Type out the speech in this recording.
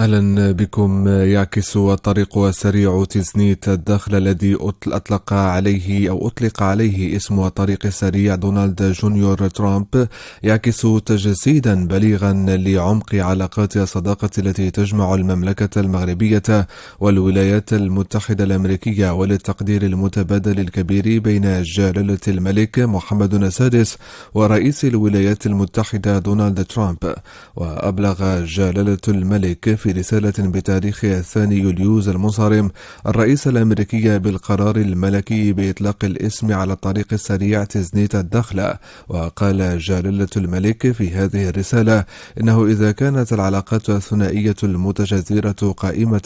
أهلا بكم. يعكس الطريق السريع تزنيت الدخل الذي أطلق عليه اسم الطريق السريع دونالد جونيور ترامب، يعكس تجسيدا بليغا لعمق علاقات الصداقة التي تجمع المملكة المغربية والولايات المتحدة الأمريكية، وللتقدير المتبادل الكبير بين جلالة الملك محمد السادس ورئيس الولايات المتحدة دونالد ترامب. وأبلغ جلالة الملك في رسالة بتاريخ 2 يوليوز المنصرم الرئيس الأمريكي بالقرار الملكي بإطلاق الاسم على الطريق السريع تزنيت الدخل. وقال جلالة الملك في هذه الرسالة إنه إذا كانت العلاقات الثنائية المتجذرة قائمة